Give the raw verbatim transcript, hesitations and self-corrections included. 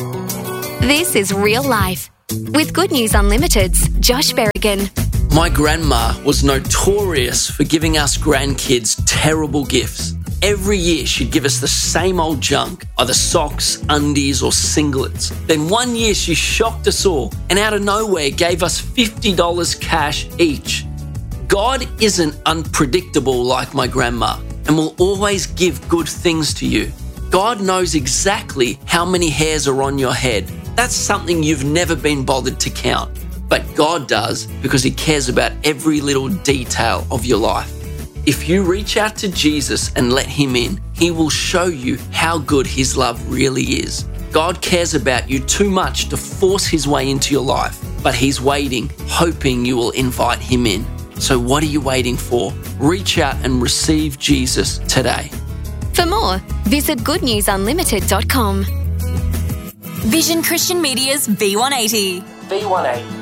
This is Real Life with Good News Unlimited's Josh Berrigan. My grandma was notorious for giving us grandkids terrible gifts. Every year she'd give us the same old junk, either socks, undies or singlets. Then one year she shocked us all and out of nowhere gave us fifty dollars cash each. God isn't unpredictable like my grandma and will always give good things to you. God knows exactly how many hairs are on your head. That's something you've never been bothered to count. But God does, because He cares about every little detail of your life. If you reach out to Jesus and let Him in, He will show you how good His love really is. God cares about you too much to force His way into your life, but He's waiting, hoping you will invite Him in. So what are you waiting for? Reach out and receive Jesus today. For more, visit good news unlimited dot com. Vision Christian Media's V one eighty. V one eighty.